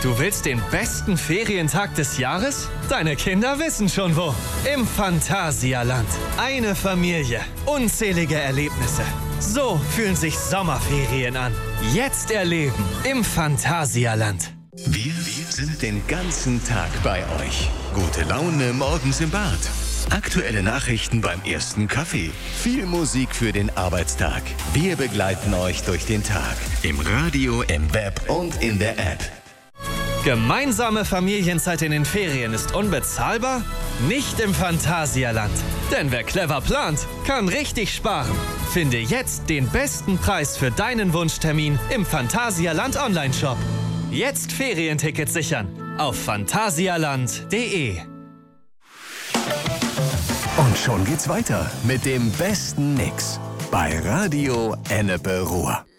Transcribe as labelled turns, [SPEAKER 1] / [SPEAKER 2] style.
[SPEAKER 1] Du willst den besten Ferientag des Jahres? Deine Kinder wissen schon wo. Im Phantasialand. Eine Familie. Unzählige Erlebnisse. So fühlen sich Sommerferien an. Jetzt erleben im Phantasialand.
[SPEAKER 2] Wir sind den ganzen Tag bei euch. Gute Laune morgens im Bad. Aktuelle Nachrichten beim ersten Kaffee. Viel Musik für den Arbeitstag. Wir begleiten euch durch den Tag. Im Radio, im Web und in der App.
[SPEAKER 1] Gemeinsame Familienzeit in den Ferien ist unbezahlbar? Nicht im Phantasialand. Denn wer clever plant, kann richtig sparen. Finde jetzt den besten Preis für deinen Wunschtermin im Phantasialand Online-Shop. Jetzt Ferientickets sichern auf phantasialand.de.
[SPEAKER 2] Und schon geht's weiter mit dem besten Mix bei Radio Ennepe Ruhr.